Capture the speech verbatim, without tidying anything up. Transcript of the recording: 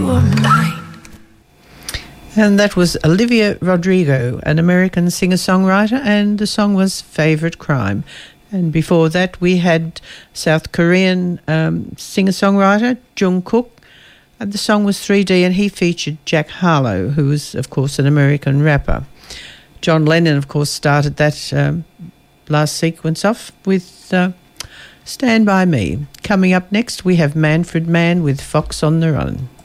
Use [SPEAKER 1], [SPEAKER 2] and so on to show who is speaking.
[SPEAKER 1] And that was Olivia Rodrigo, an American singer-songwriter, and the song was Favorite Crime. And before that, we had South Korean um, singer-songwriter Jungkook, and the song was three D, and he featured Jack Harlow, who was, of course, an American rapper. John Lennon, of course, started that um, last sequence off with uh, Stand By Me. Coming up next, we have Manfred Mann with Fox on the Run.